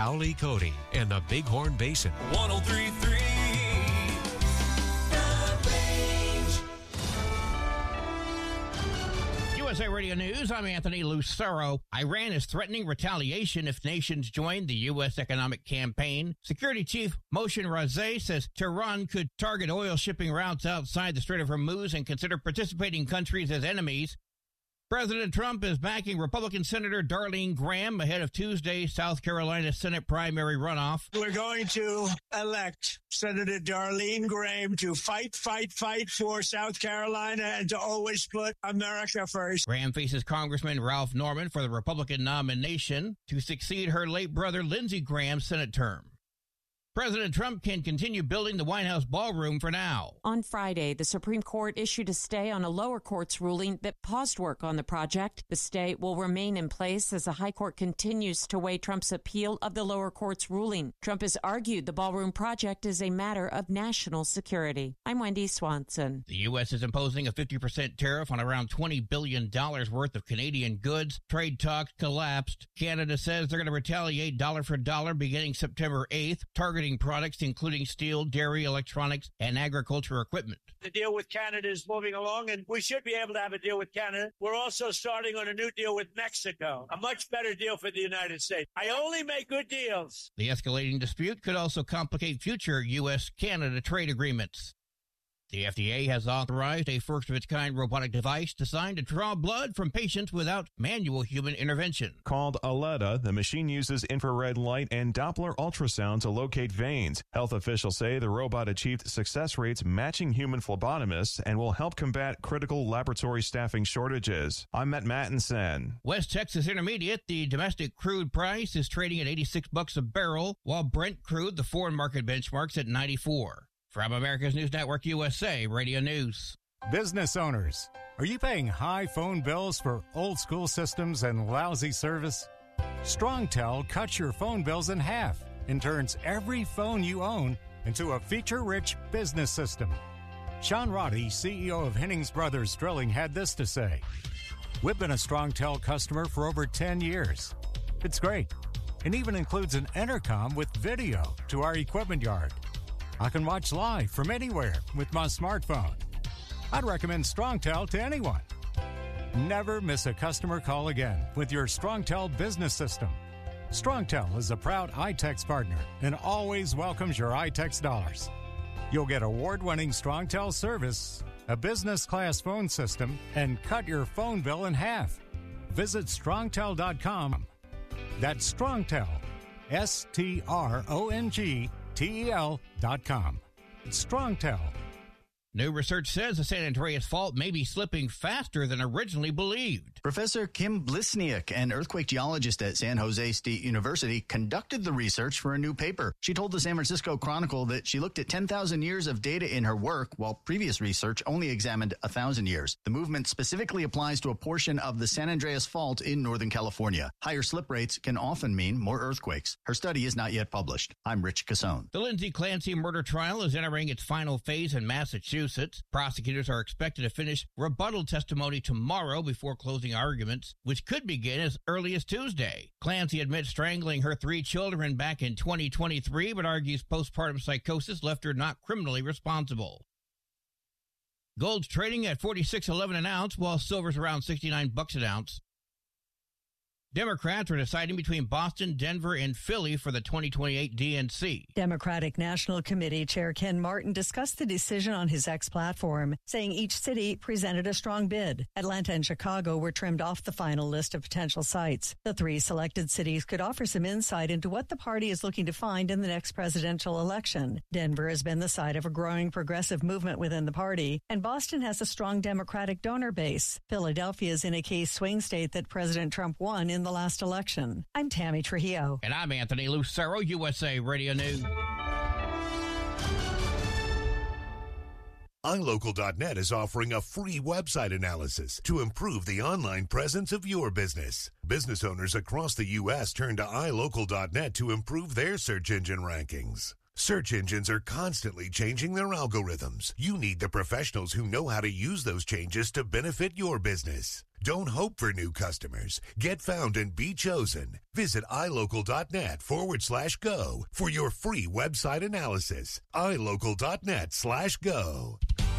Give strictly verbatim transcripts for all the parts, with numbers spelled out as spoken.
Cowley Cody and the Bighorn Basin. one oh three point three U S A Radio News, I'm Anthony Lucero. Iran is threatening retaliation if nations join the U S economic campaign. Security Chief Moshe Razeh says Tehran could target oil shipping routes outside the Strait of Hormuz and consider participating countries as enemies. President Trump is backing Republican Senator Darlene Graham ahead of Tuesday's South Carolina Senate primary runoff. We're going to elect Senator Darlene Graham to fight, fight, fight for South Carolina and to always put America first. Graham faces Congressman Ralph Norman for the Republican nomination to succeed her late brother Lindsey Graham's Senate term. President Trump can continue building the White House ballroom for now. On Friday, the Supreme Court issued a stay on a lower court's ruling that paused work on the project. The stay will remain in place as the High Court continues to weigh Trump's appeal of the lower court's ruling. Trump has argued the ballroom project is a matter of national security. I'm Wendy Swanson. The U S is imposing a fifty percent tariff on around twenty billion dollars worth of Canadian goods. Trade talks collapsed. Canada says they're going to retaliate dollar for dollar beginning September eighth, targeting products including steel, dairy, electronics, and agriculture equipment. The deal with Canada is moving along, and we should be able to have a deal with Canada. We're also starting on a new deal with Mexico, a much better deal for the United States. I only make good deals. The escalating dispute could also complicate future U S Canada trade agreements. The F D A has authorized a first-of-its-kind robotic device designed to draw blood from patients without manual human intervention. Called Aletta, the machine uses infrared light and Doppler ultrasound to locate veins. Health officials say the robot achieved success rates matching human phlebotomists and will help combat critical laboratory staffing shortages. I'm Matt Mattinson. West Texas Intermediate, the domestic crude price is trading at eighty-six bucks a barrel, while Brent crude, the foreign market benchmark's at ninety-four. From America's News Network U S A Radio News. Business owners, are you paying high phone bills for old school systems and lousy service? StrongTel cuts your phone bills in half and turns every phone you own into a feature-rich business system. Sean Roddy, C E O of Hennings Brothers Drilling, had this to say. We've been a StrongTel customer for over ten years. It's great. It even includes an intercom with video to our equipment yard. I can watch live from anywhere with my smartphone. I'd recommend StrongTel to anyone. Never miss a customer call again with your StrongTel business system. StrongTel is a proud iTex partner and always welcomes your iTex dollars. You'll get award-winning StrongTel service, a business-class phone system, and cut your phone bill in half. Visit strongtel dot com. That's StrongTel, S T R O N G T E L dot com. StrongTel. New research says the San Andreas Fault may be slipping faster than originally believed. Professor Kim Blisniak, an earthquake geologist at San Jose State University, conducted the research for a new paper. She told the San Francisco Chronicle that she looked at ten thousand years of data in her work, while previous research only examined one thousand years. The movement specifically applies to a portion of the San Andreas Fault in Northern California. Higher slip rates can often mean more earthquakes. Her study is not yet published. I'm Rich Cassone. The Lindsay Clancy murder trial is entering its final phase in Massachusetts. Prosecutors are expected to finish rebuttal testimony tomorrow before closing arguments, which could begin as early as Tuesday. Clancy admits strangling her three children back in twenty twenty-three, but argues postpartum psychosis left her not criminally responsible. Gold's trading at forty-six eleven an ounce, while silver's around sixty-nine bucks an ounce. Democrats are deciding between Boston, Denver, and Philly for the twenty twenty-eight D N C. Democratic National Committee Chair Ken Martin discussed the decision on his X platform, saying each city presented a strong bid. Atlanta and Chicago were trimmed off the final list of potential sites. The three selected cities could offer some insight into what the party is looking to find in the next presidential election. Denver has been the site of a growing progressive movement within the party, and Boston has a strong Democratic donor base. Philadelphia is in a key swing state that President Trump won in the last election. I'm Tammy Trujillo. And I'm Anthony Lucero, U S A Radio News. i local dot net is offering a free website analysis to improve the online presence of your business. Business owners across the U S turn to i local dot net to improve their search engine rankings. Search engines are constantly changing their algorithms. You need the professionals who know how to use those changes to benefit your business. Don't hope for new customers. Get found and be chosen. Visit ilocal.net forward slash go for your free website analysis. ilocal.net slash go.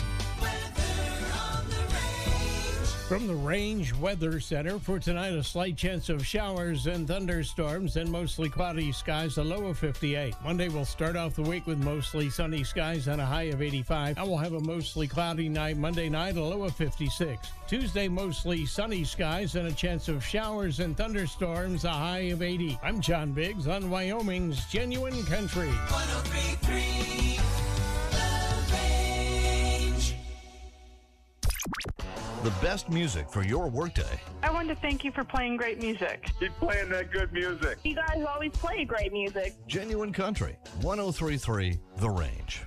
From the Range Weather Center for tonight, a slight chance of showers and thunderstorms and mostly cloudy skies, a low of fifty-eight. Monday will start off the week with mostly sunny skies and a high of eighty-five. I will have a mostly cloudy night Monday night, a low of fifty-six. Tuesday, mostly sunny skies and a chance of showers and thunderstorms, a high of eighty. I'm John Biggs on Wyoming's Genuine Country. one oh three point three The best music for your workday. I want to thank you for playing great music. Keep playing that good music. You guys always play great music. Genuine Country, one oh three point three The Range.